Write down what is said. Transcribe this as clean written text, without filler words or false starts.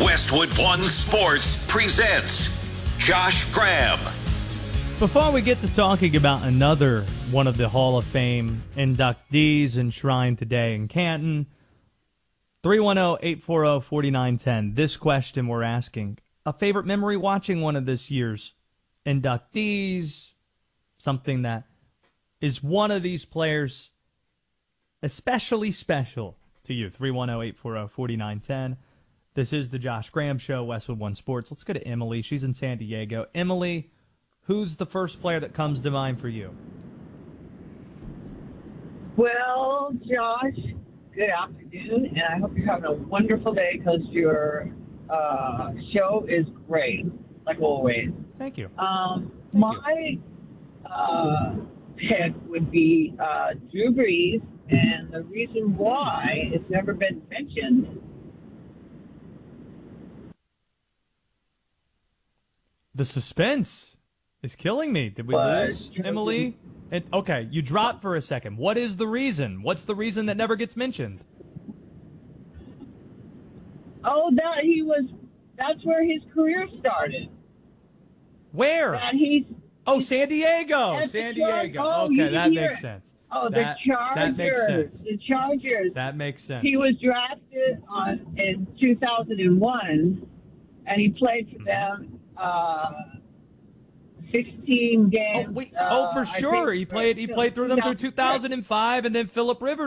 Westwood One Sports presents Josh Graham. Before we get to talking about another one of the Hall of Fame inductees enshrined today in Canton, 310-840-4910. This question we're asking, a favorite memory watching one of this year's inductees, something that is one of these players especially special to you. 310-840-4910. This is the Josh Graham Show, Westwood One Sports. Let's go to Emily. She's in San Diego. Emily, who's the first player that comes to mind for you? Well, Josh, good afternoon, and I hope you're having a wonderful day because your show is great, like always. Thank you. My pick would be Drew Brees, and the reason why it's never been mentioned. The suspense is killing me. Did we lose Emily? Okay, you dropped for a second. What is the reason? What's the reason that never gets mentioned? Oh, that's where his career started. Where? San Diego. San Diego. Okay, that makes sense. Oh, the Chargers. That makes sense. The Chargers. That makes sense. He was drafted in 2001, and he played for them 16 games. For sure. He played through them through 2005, and then Phillip Rivers